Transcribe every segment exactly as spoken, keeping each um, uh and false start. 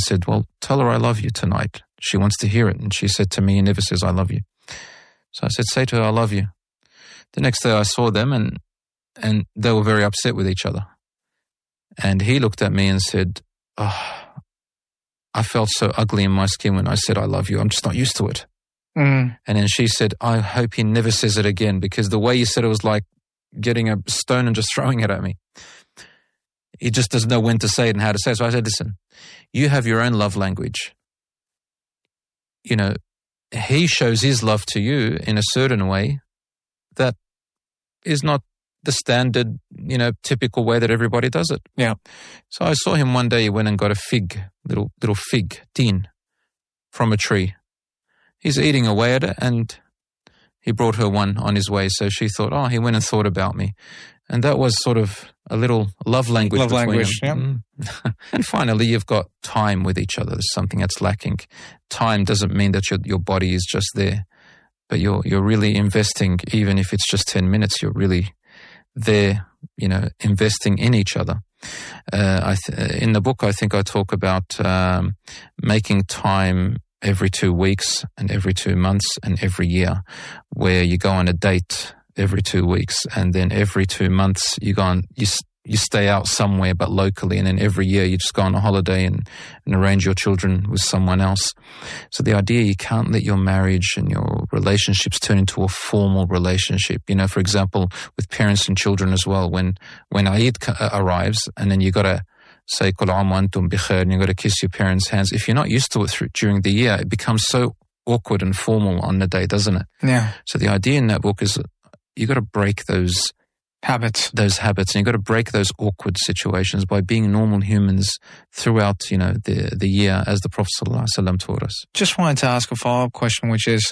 said, well, tell her I love you tonight. She wants to hear it. And she said to me, he never says I love you. So I said, say to her, I love you. The next day I saw them and and they were very upset with each other. And he looked at me and said, oh, I felt so ugly in my skin when I said I love you. I'm just not used to it. Mm. And then she said, I hope he never says it again, because the way you said it was like getting a stone and just throwing it at me. He just doesn't know when to say it and how to say it. So I said, listen, you have your own love language. You know, he shows his love to you in a certain way that is not the standard, you know, typical way that everybody does it. Yeah. So I saw him one day, he went and got a fig, little little fig, tin, from a tree. He's eating away at it, and he brought her one on his way. So she thought, oh, he went and thought about me. And that was sort of a little love language. Love language, yeah. Mm. And finally, you've got time with each other. There's something that's lacking. Time doesn't mean that your your body is just there, but you're you're really investing, even if it's just ten minutes, you're really there, you know, investing in each other. Uh, I th- in the book, I think I talk about um, making time every two weeks and every two months and every year, where you go on a date every two weeks, and then every two months you go on, you you stay out somewhere but locally, and then every year you just go on a holiday and, and arrange your children with someone else. So the idea, you can't let your marriage and your relationships turn into a formal relationship. You know, for example, with parents and children as well, when when Eid arrives and then you got to say Kul aam wa antum bi khair, and you got to kiss your parents' hands. If you're not used to it through, during the year, it becomes so awkward and formal on the day, doesn't it? Yeah. So the idea in that book is you got to break those habits, those habits, and you got to break those awkward situations by being normal humans throughout, you know, the the year, as the Prophet ﷺ taught us. Just wanted to ask a follow-up question, which is,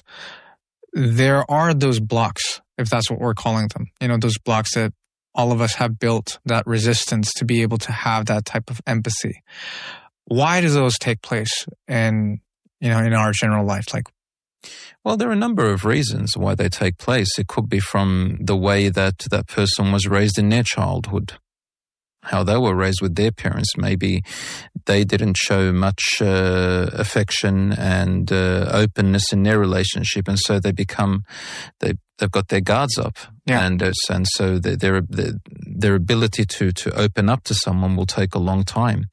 there are those blocks, if that's what we're calling them, you know, those blocks that all of us have built, that resistance to be able to have that type of empathy. Why do those take place in, you know, in our general life? Like, well, there are a number of reasons why they take place. It could be from the way that that person was raised in their childhood, how they were raised with their parents. Maybe they didn't show much uh, affection and uh, openness in their relationship, and so they become, they, they've got their guards up. Yeah. And uh, and so their, their their ability to to open up to someone will take a long time.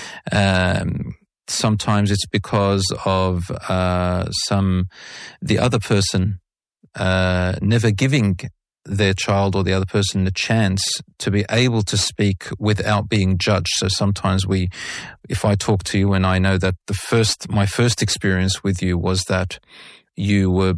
Um, sometimes it's because of uh, some the other person uh, never giving their child or the other person the chance to be able to speak without being judged. So sometimes we, if I talk to you and I know that the first, my first experience with you was that you were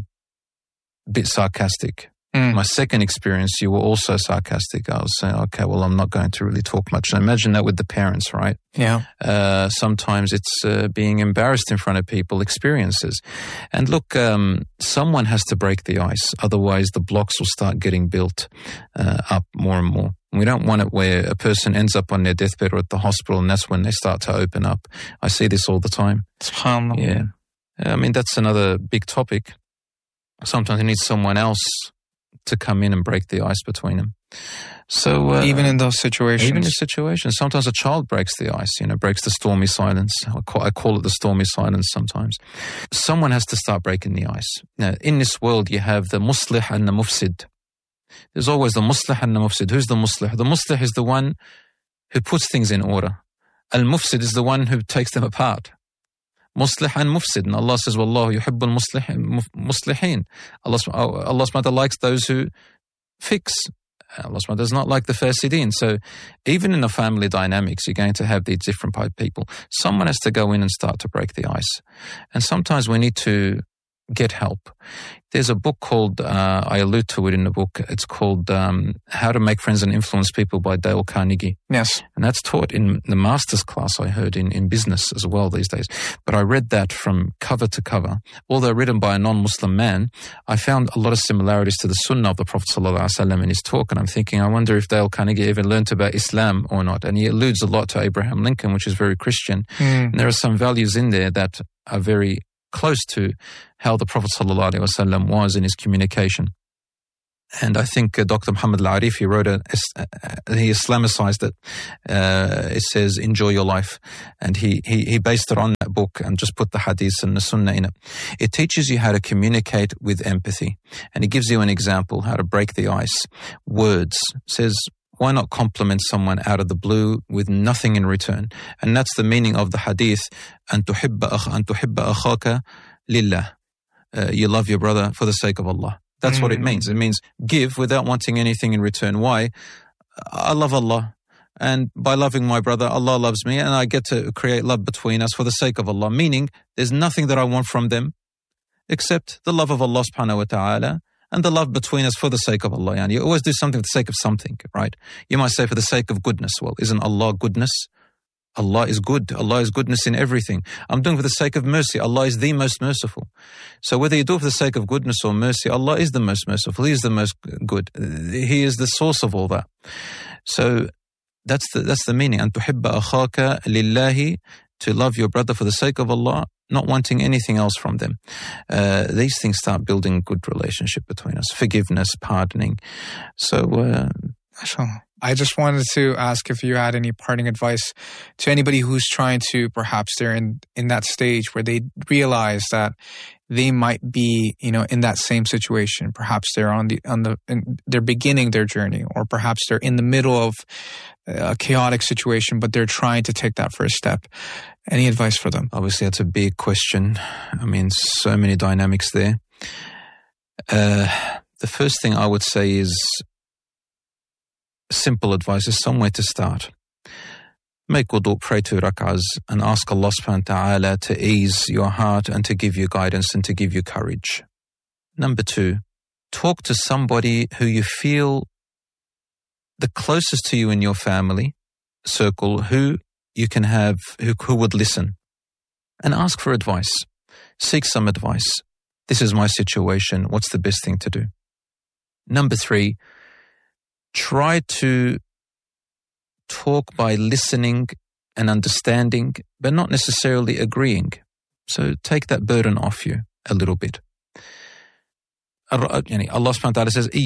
a bit sarcastic. Mm. My second experience, you were also sarcastic. I was saying, okay, well, I'm not going to really talk much. And imagine that with the parents, right? Yeah. Uh, sometimes it's uh, being embarrassed in front of people, experiences. And look, um, someone has to break the ice. Otherwise, the blocks will start getting built uh, up more and more. We don't want it where a person ends up on their deathbed or at the hospital, and that's when they start to open up. I see this all the time. SubhanAllah. Yeah. I mean, that's another big topic. Sometimes you need someone else to come in and break the ice between them. So uh, even in those situations, even in situations, sometimes a child breaks the ice. You know, breaks the stormy silence. I call, I call it the stormy silence. Sometimes someone has to start breaking the ice. Now, in this world, you have the muslih and the mufsid. There's always the muslih and the mufsid. Who's the muslih? The muslih is the one who puts things in order. Al mufsid is the one who takes them apart. Muslih and mufsid. And Allah says, Wallahu yuhibbul muslihin. Allah, Allah subhanahu wa ta'ala likes those who fix. Allah subhanahu wa ta'ala does not like the fasidin. So even in the family dynamics, you're going to have these different type of people. Someone has to go in and start to break the ice. And sometimes we need to get help. There's a book called, uh, I allude to it in the book, it's called um, How to Make Friends and Influence People by Dale Carnegie. Yes. And that's taught in the master's class, I heard, in, in business as well these days. But I read that from cover to cover. Although written by a non-Muslim man, I found a lot of similarities to the sunnah of the Prophet ﷺ in his talk. And I'm thinking, I wonder if Dale Carnegie even learned about Islam or not. And he alludes a lot to Abraham Lincoln, which is very Christian. Mm. And there are some values in there that are very close to how the Prophet ﷺ was in his communication. And I think uh, Doctor Muhammad Al-Arifi wrote a, uh, he Islamicized it. Uh, it says, enjoy your life. And he, he, he based it on that book and just put the hadith and the sunnah in it. It teaches you how to communicate with empathy. And it gives you an example, how to break the ice. Words. It says, why not compliment someone out of the blue with nothing in return? And that's the meaning of the hadith, أن تحب أخ أن تحب أخاك لله. Uh, you love your brother for the sake of Allah. That's mm-hmm. what it means. It means give without wanting anything in return. Why? I love Allah. And by loving my brother, Allah loves me, and I get to create love between us for the sake of Allah. Meaning, there's nothing that I want from them except the love of Allah subhanahu wa ta'ala and the love between us for the sake of Allah. And you always do something for the sake of something, right? You might say for the sake of goodness. Well, isn't Allah goodness? Allah is good. Allah is goodness in everything. I'm doing for the sake of mercy. Allah is the most merciful. So whether you do it for the sake of goodness or mercy, Allah is the most merciful. He is the most good. He is the source of all that. So that's the, that's the meaning. أن تحب أخاك لله, to love your brother for the sake of Allah, not wanting anything else from them. Uh, these things start building good relationship between us. Forgiveness, pardoning. So, uh, I just wanted to ask if you had any parting advice to anybody who's trying to, perhaps they're in, in that stage where they realize that they might be, you know, in that same situation. Perhaps they're on the, on the, in, they're beginning their journey, or perhaps they're in the middle of a chaotic situation, but they're trying to take that first step. Any advice for them? Obviously, that's a big question. I mean, so many dynamics there. Uh, the first thing I would say is, simple advice is somewhere to start. Make wudu, pray two rak'ahs, and ask Allah subhanahu wa ta'ala to ease your heart and to give you guidance and to give you courage. Number two, talk to somebody who you feel the closest to you in your family circle, who you can have, who, who would listen, and ask for advice. Seek some advice. This is my situation. What's the best thing to do? Number three, try to talk by listening and understanding, but not necessarily agreeing. So take that burden off you a little bit. Allah subhanahu wa ta'ala says,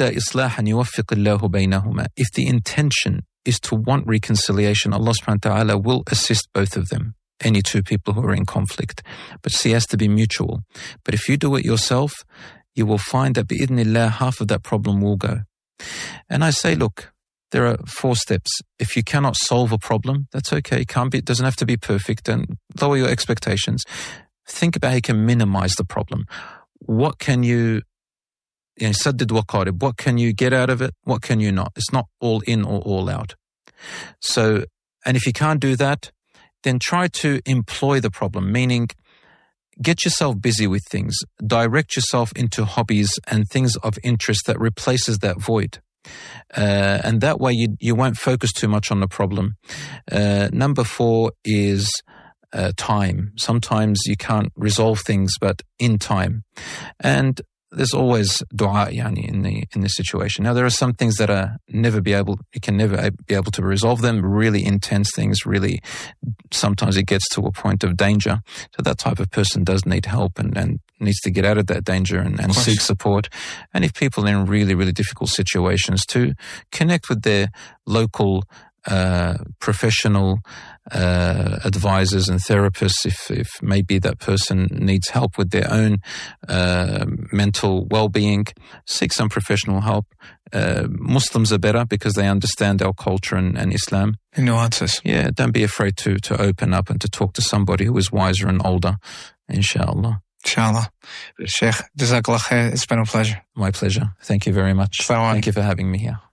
if the intention is to want reconciliation, Allah subhanahu wa ta'ala will assist both of them, any two people who are in conflict. But see, it has to be mutual. But if you do it yourself, you will find that bi'idhnillah, half of that problem will go. And I say, look, there are four steps. If you cannot solve a problem, that's okay. It can't be, it doesn't have to be perfect, and lower your expectations. Think about how you can minimize the problem. What can you, you know, saddid wa qarib, what can you get out of it? What can you not? It's not all in or all out. So, and if you can't do that, then try to employ the problem, meaning get yourself busy with things. Direct yourself into hobbies and things of interest that replaces that void. Uh, and that way you, you won't focus too much on the problem. Uh, number four is uh, time. Sometimes you can't resolve things, but in time. And there's always dua yani, in the in this situation. Now, there are some things that are never be able, you can never be able to resolve them, really intense things, really, sometimes it gets to a point of danger. So that type of person does need help and, and needs to get out of that danger and, and seek support. And if people are in really, really difficult situations, to connect with their local uh, professional uh, advisors and therapists, if, if maybe that person needs help with their own uh, mental well-being, seek some professional help. Uh, Muslims are better because they understand our culture and, and Islam. Nuances. Yeah, don't be afraid to, to open up and to talk to somebody who is wiser and older, inshallah. Inshallah. Sheikh, Jazakallah khair. It's been a pleasure. My pleasure. Thank you very much. Thank you for having me here.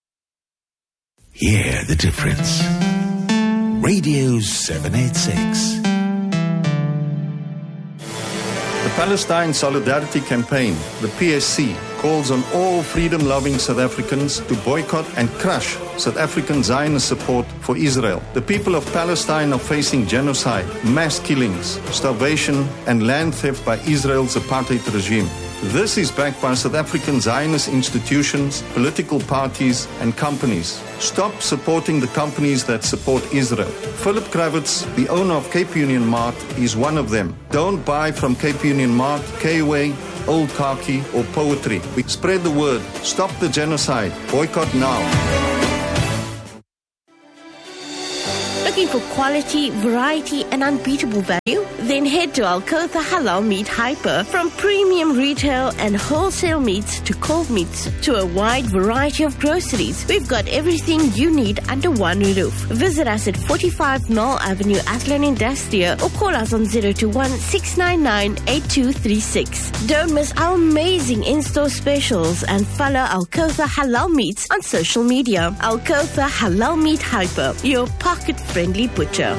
Hear the difference. Radio seven eighty-six. The Palestine Solidarity Campaign, the P S C, calls on all freedom-loving South Africans to boycott and crush South African Zionist support for Israel. The people of Palestine are facing genocide, mass killings, starvation, and land theft by Israel's apartheid regime. This is backed by South African Zionist institutions, political parties, and companies. Stop supporting the companies that support Israel. Philip Kravitz, the owner of Cape Union Mart, is one of them. Don't buy from Cape Union Mart, K-Way, old khaki, or poetry. We spread the word. Stop the genocide. Boycott now. Looking for quality, variety, and unbeatable value? Then head to Al-Kotha Halal Meat Hyper. From premium retail and wholesale meats to cold meats to a wide variety of groceries, we've got everything you need under one roof. Visit us at forty-five Knoll Avenue, Athlone Industrial, or call us on zero two one, six nine nine, eight two three six. Don't miss our amazing in-store specials and follow Al-Kotha Halal Meats on social media. Al-Kotha Halal Meat Hyper, your pocket-friendly butcher.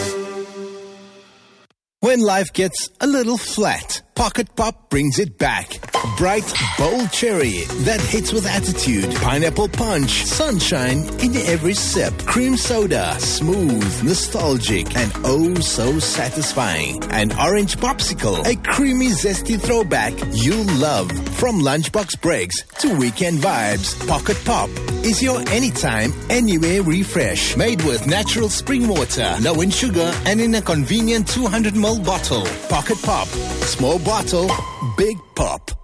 When life gets a little flat, Pocket Pop brings it back. Bright, bold cherry that hits with attitude. Pineapple punch, sunshine in every sip. Cream soda, smooth, nostalgic, and oh so satisfying. And orange popsicle, a creamy, zesty throwback you'll love. From lunchbox breaks to weekend vibes, Pocket Pop is your anytime, anywhere refresh. Made with natural spring water, low in sugar, and in a convenient two hundred milliliter bottle. Pocket Pop. Small bottle, big pop.